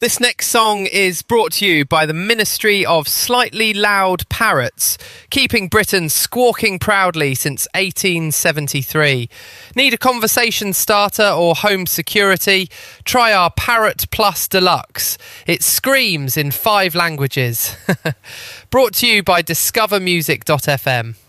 This next song is brought to you by the Ministry of Slightly Loud Parrots, keeping Britain squawking proudly since 1873. Need a conversation starter or home security? Try our Parrot Plus Deluxe. It screams in 5 languages. Brought to you by discovermusic.fm.